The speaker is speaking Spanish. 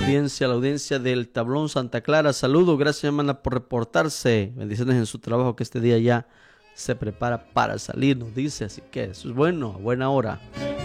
la audiencia del Tablón Santa Clara. Saludos, gracias hermana por reportarse. Bendiciones en su trabajo, que este día ya se prepara para salir, nos dice. Así que eso es bueno, a buena hora.